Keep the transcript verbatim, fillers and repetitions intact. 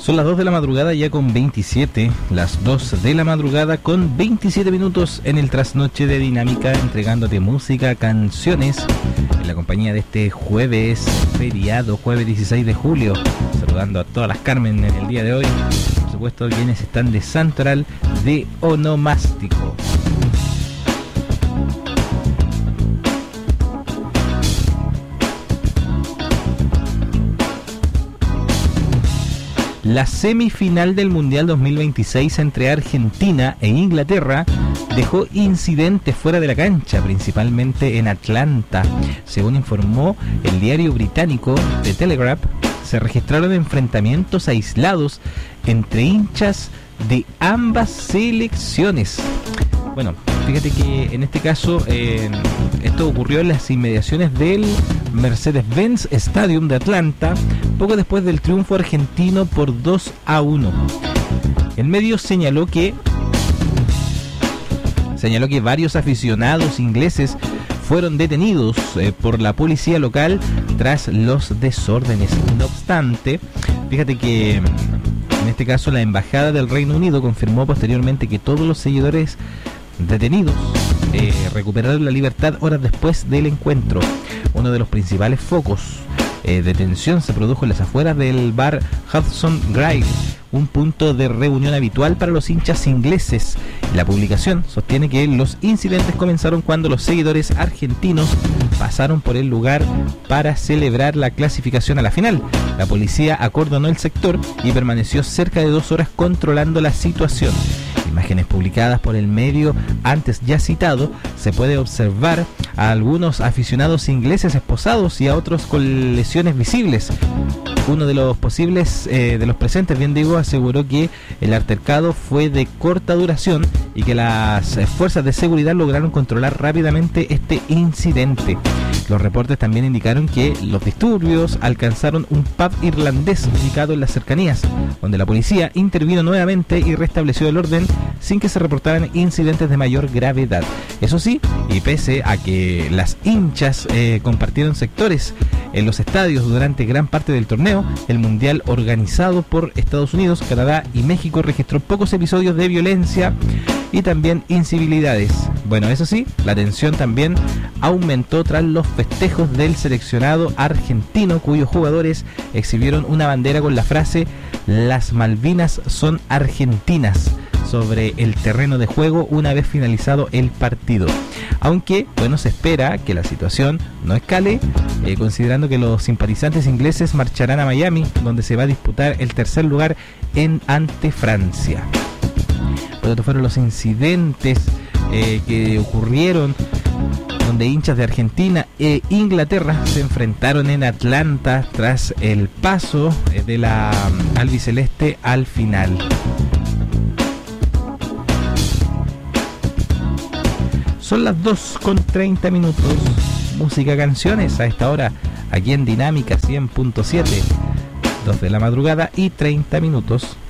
Son las dos de la madrugada ya con veintisiete, las dos de la madrugada con veintisiete minutos en el trasnoche de Dinámica, entregándote música, canciones, en la compañía de este jueves feriado, jueves dieciséis de julio, saludando a todas las Carmen en el día de hoy, por supuesto quienes están de Santoral de Onomástico. La semifinal del Mundial dos mil veintiséis entre Argentina e Inglaterra dejó incidentes fuera de la cancha, principalmente en Atlanta. Según informó el diario británico The Telegraph, se registraron enfrentamientos aislados entre hinchas de ambas selecciones. Bueno, fíjate que en este caso eh, esto ocurrió en las inmediaciones del Mercedes-Benz Stadium de Atlanta, poco después del triunfo argentino por dos a uno. El medio señaló que señaló que varios aficionados ingleses fueron detenidos eh, por la policía local tras los desórdenes. No obstante, fíjate que en este caso la embajada del Reino Unido confirmó posteriormente que todos los seguidores detenidos eh, recuperaron la libertad horas después del encuentro. Uno de los principales focos eh, de tensión se produjo en las afueras del bar Hudson Gray, un punto de reunión habitual para los hinchas ingleses. La publicación sostiene que los incidentes comenzaron cuando los seguidores argentinos pasaron por el lugar para celebrar la clasificación a la final. La policía acordonó el sector y permaneció cerca de dos horas controlando la situación. Imágenes publicadas por el medio antes ya citado, se puede observar a algunos aficionados ingleses esposados y a otros con lesiones visibles. Uno de los posibles, eh, de los presentes, bien digo, aseguró que el altercado fue de corta duración y que las eh, fuerzas de seguridad lograron controlar rápidamente este incidente. Los reportes también indicaron que los disturbios alcanzaron un pub irlandés ubicado en las cercanías, donde la policía intervino nuevamente y restableció el orden sin que se reportaran incidentes de mayor gravedad. Eso sí, y pese a que las hinchas eh, compartieron sectores en los estadios durante gran parte del torneo, el mundial organizado por Estados Unidos, Canadá y México registró pocos episodios de violencia y también incivilidades. Bueno, eso sí, la tensión también aumentó tras los festejos del seleccionado argentino, cuyos jugadores exhibieron una bandera con la frase "Las Malvinas son argentinas" sobre el terreno de juego una vez finalizado el partido. Aunque, bueno, se espera que la situación no escale, eh, considerando que los simpatizantes ingleses marcharán a Miami, donde se va a disputar el tercer lugar en ante Francia. Por otro, fueron los incidentes eh, que ocurrieron donde hinchas de Argentina e Inglaterra se enfrentaron en Atlanta tras el paso eh, de la um, albiceleste al final. Son las dos con treinta minutos. Música, canciones a esta hora aquí en Dinámica cien punto siete. dos de la madrugada y treinta minutos.